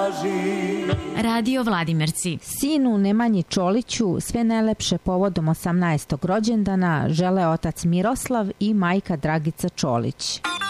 Radio Vladimirci. Sinu Nemanji Čoliću sve najlepše povodom 18. rođendana žele otac Miroslav i majka Dragica Čolić.